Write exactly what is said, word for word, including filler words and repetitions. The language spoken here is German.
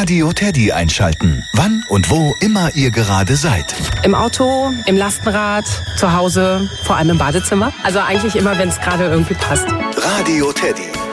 Radio Teddy einschalten. Wann und wo immer ihr gerade seid. Im Auto, im Lastenrad, zu Hause, vor allem im Badezimmer. Also eigentlich immer, wenn es gerade irgendwie passt. Radio Teddy.